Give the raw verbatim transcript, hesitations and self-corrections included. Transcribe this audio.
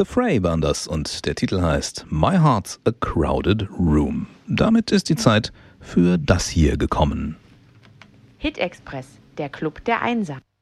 The Fray waren das und der Titel heißt My Heart's a Crowded Room. Damit ist die Zeit für das hier gekommen. Hit Express, der Club der Einser.